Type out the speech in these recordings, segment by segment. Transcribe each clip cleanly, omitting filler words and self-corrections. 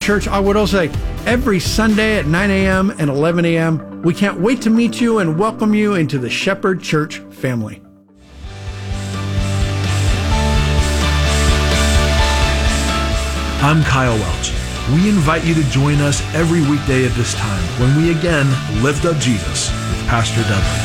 Church. I would also say every Sunday at 9 a.m. and 11 a.m. We can't wait to meet you and welcome you into the Shepherd Church family. I'm Kyle Welch. We invite you to join us every weekday at this time when we again lift up Jesus with Pastor Dudley.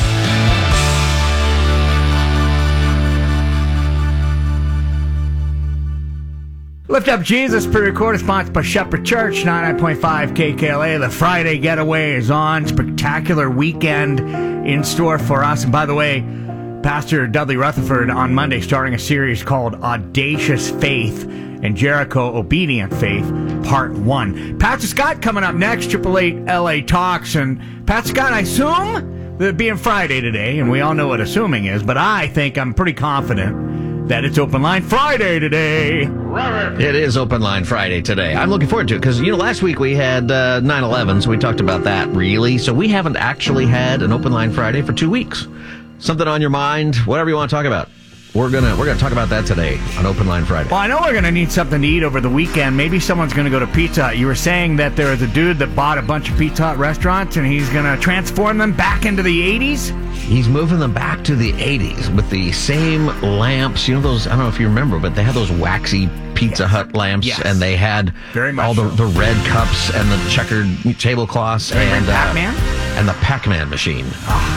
Lift Up Jesus, pre-recorded, sponsored by Shepherd Church, 99.5 KKLA. The Friday getaway is on. Spectacular weekend in store for us. And by the way, Pastor Dudley Rutherford on Monday starting a series called Audacious Faith and Jericho Obedient Faith, Part 1. Pastor Scott coming up next, 888 LA Talks. And Pastor Scott, I assume that being Friday today, and we all know what assuming is, but I think I'm pretty confident that it's Open Line Friday today. It is Open Line Friday today. I'm looking forward to it because, last week we had 9/11, so we talked about that, really. So we haven't actually had an Open Line Friday for 2 weeks. Something on your mind, whatever you want to talk about. We're gonna talk about that today on Open Line Friday. Well, I know we're going to need something to eat over the weekend. Maybe someone's going to go to Pizza Hut. You were saying that there is a dude that bought a bunch of Pizza Hut restaurants and he's going to transform them back into the 80s? He's moving them back to the 80s with the same lamps. Those, I don't know if you remember, but they had those waxy Pizza Hut lamps, and they had all the red cups and the checkered tablecloths and Pac-Man? And the Pac-Man machine.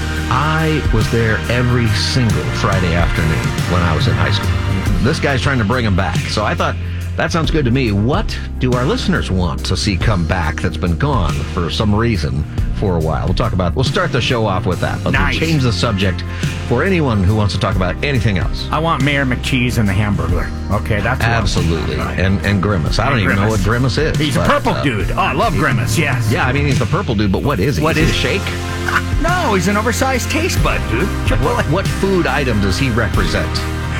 I was there every single Friday afternoon when I was in high school. This guy's trying to bring them back. So I thought, that sounds good to me. What do our listeners want to see come back that's been gone for some reason for a while? We'll start the show off with that. We'll change the subject for anyone who wants to talk about anything else. I want Mayor McCheese and the Hamburglar. Okay, that's absolutely. And Grimace. I don't even know what Grimace is. He's a purple dude. Oh, I love Grimace, yes. Yeah, I mean, he's the purple dude, but what is he? Is he a shake? No, he's an oversized taste bud, dude. What food item does he represent?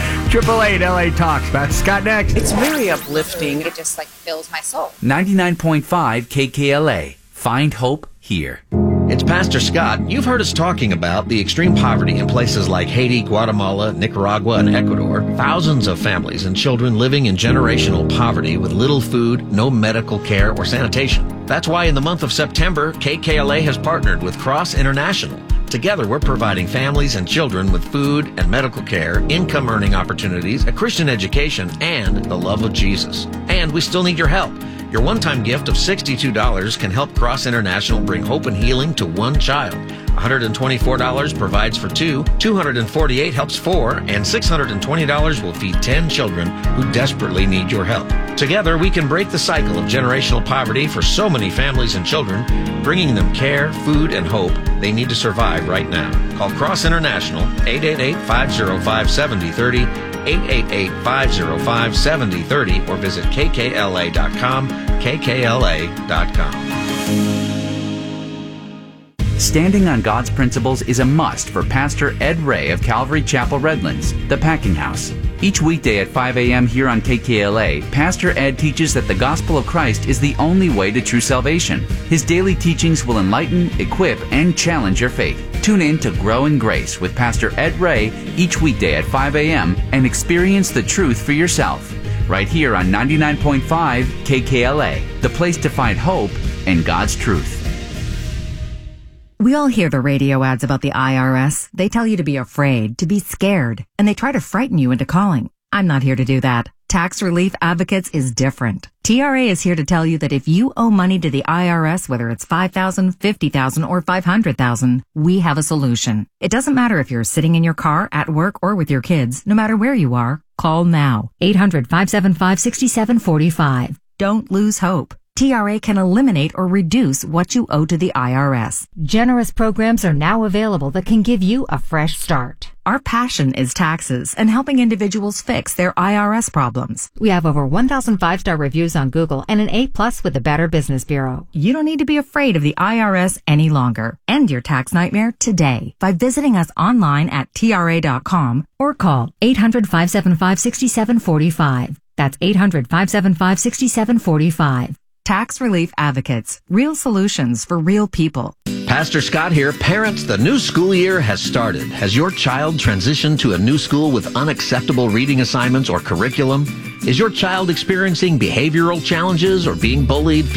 888 LA Talks. That's Scott next. It's very uplifting. It just fills my soul. 99.5 KKLA. Find hope here. It's Pastor Scott. You've heard us talking about the extreme poverty in places like Haiti, Guatemala, Nicaragua, and Ecuador. Thousands of families and children living in generational poverty with little food, no medical care, or sanitation. That's why in the month of September, KKLA has partnered with Cross International. Together, we're providing families and children with food and medical care, income-earning opportunities, a Christian education, and the love of Jesus. And we still need your help. Your one-time gift of $62 can help Cross International bring hope and healing to one child. $124 provides for two, $248 helps four, and $620 will feed 10 children who desperately need your help. Together, we can break the cycle of generational poverty for so many families and children, bringing them care, food, and hope they need to survive right now. Call Cross International, 888-505-7030, 888-505-7030, or visit kkla.com, kkla.com. Standing on God's principles is a must for Pastor Ed Ray of Calvary Chapel Redlands, the Packing House. Each weekday at 5 a.m. here on KKLA, Pastor Ed teaches that the gospel of Christ is the only way to true salvation. His daily teachings will enlighten, equip, and challenge your faith. Tune in to Grow in Grace with Pastor Ed Ray each weekday at 5 a.m. and experience the truth for yourself. Right here on 99.5 KKLA, the place to find hope and God's truth. We all hear the radio ads about the IRS. They tell you to be afraid, to be scared, and they try to frighten you into calling. I'm not here to do that. Tax Relief Advocates is different. TRA is here to tell you that if you owe money to the IRS, whether it's $5,000, $50,000, or $500,000, we have a solution. It doesn't matter if you're sitting in your car, at work, or with your kids. No matter where you are, call now. 800-575-6745. Don't lose hope. TRA can eliminate or reduce what you owe to the IRS. Generous programs are now available that can give you a fresh start. Our passion is taxes and helping individuals fix their IRS problems. We have over 1,000 5-star reviews on Google and an A+ with the Better Business Bureau. You don't need to be afraid of the IRS any longer. End your tax nightmare today by visiting us online at TRA.com or call 800-575-6745. That's 800-575-6745. Tax Relief Advocates. Real solutions for real people. Pastor Scott here. Parents, the new school year has started. Has your child transitioned to a new school with unacceptable reading assignments or curriculum? Is your child experiencing behavioral challenges or being bullied,